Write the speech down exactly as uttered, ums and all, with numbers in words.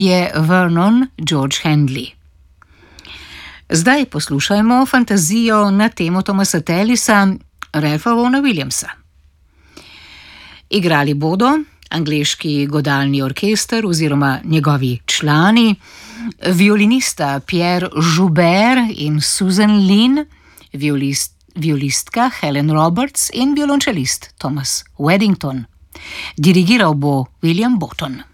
je Vernon George Handley. Zdaj poslušajmo fantazijo na temo Thomasa Tallisa, Ralpha Vaughna Williamsa. Igrali bodo angleški godalni orkester oziroma njegovi člani, violinista Pierre Joubert in Susan Lynn, violist, violistka Helen Roberts in violončelist Thomas Waddington. Dirigiral bo William Botton.